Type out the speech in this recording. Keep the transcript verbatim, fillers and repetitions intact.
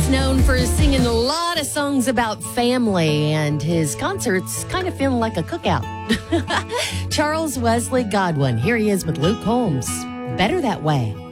He's known for singing a lot of songs about family, and his concerts kind of feel like a cookout. Charles Wesley Godwin. Here he is with Luke Combs. Better That Way.